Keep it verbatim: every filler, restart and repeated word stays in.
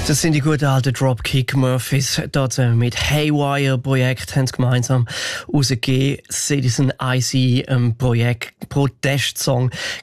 Das sind die guten alten Dropkick Murphys. Dort äh, mit Haywire Projekt haben sie gemeinsam rausgegeben. Citizen I C ähm, Projekt, Protestsong